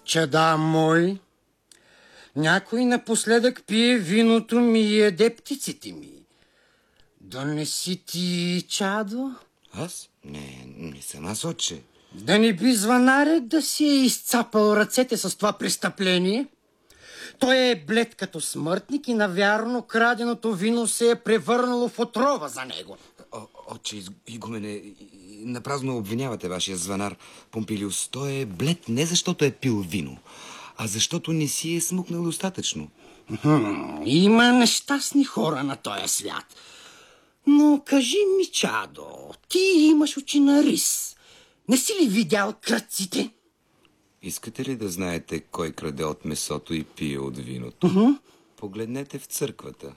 Чада мой, някой напоследък пие виното ми и яде птиците ми. Донеси ти, чадо? Аз? Не съм аз, отче. Да не би звънарят да си е изцапал ръцете с това престъпление? Той е блед като смъртник и навярно краденото вино се е превърнало в отрова за него. Отче, игумене, напразно обвинявате вашия звънар Помпилиус. Той е блед не защото е пил вино, а защото не си е смукнал достатъчно. Има нещастни хора на този свят. Но кажи ми, чадо, ти имаш очи на рис. Не си ли видял крадците? Искате ли да знаете кой краде от месото и пие от виното? Погледнете в църквата.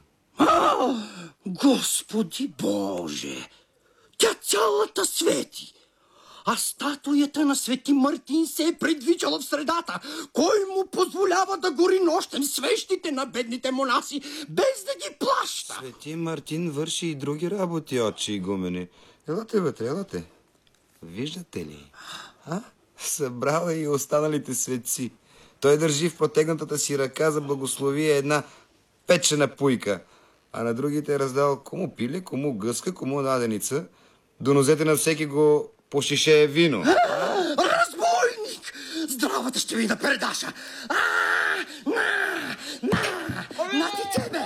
Господи Боже! Тя цялата свети! А статуята на Свети Мартин се е предвичала в средата. Кой му позволява да гори нощем свещите на бедните монаси, без да ги плаща? Свети Мартин върши и други работи, отче игумене. Елате вътре, елате. Виждате ли? Събрала и останалите светци. Той държи в протегнатата си ръка за благословие една печена пуйка, а на другите е раздал кому пиле, кому гъска, кому наденица. До нозете на всеки го по шише вино. Разбойник! Здравата ще ви да передаша! На ти тебе!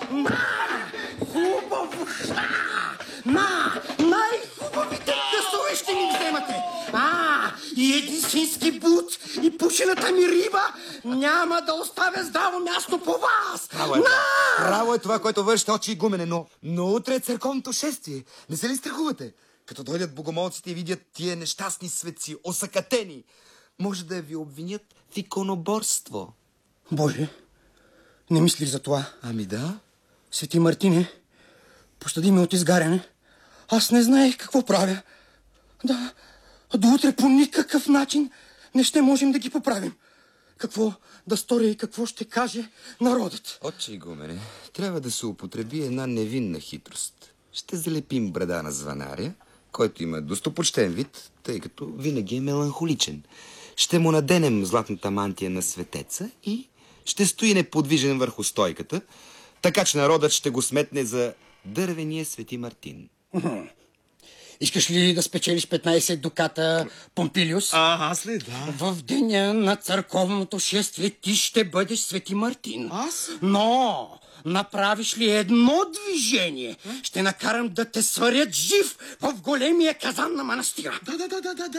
Хубаво ща! Най-хубавите късове ще ми вземате! И един свински бут, и пушената ми риба няма да оставя здраво място по вас! Право е това, което вършите, отче игумене, но утре е църковното шествие. Не се ли страхувате? Като дойдат богомолците и видят тия нещастни светци, осакатени, може да ви обвинят в иконоборство. Боже, не мисли за това. Ами да. Свети Мартине, пощади ме от изгаряне. Аз не знаех какво правя. До утре по никакъв начин не ще можем да ги поправим. Какво да сторя и какво ще каже народът? Отче игумене, трябва да се употреби една невинна хитрост. Ще залепим брада на звънаря, който има достопочтен вид, тъй като винаги е меланхоличен. Ще му наденем златната мантия на светеца и ще стои неподвижен върху стойката, така че народът ще го сметне за дървения Свети Мартин. Искаш ли да спечелиш 15 дуката, Помпилиус? Аз ли, да? В деня на църковното шествие ти ще бъдеш Свети Мартин. Аз? Но направиш ли едно движение, ще накарам да те сварят жив в големия казан на манастира. Да.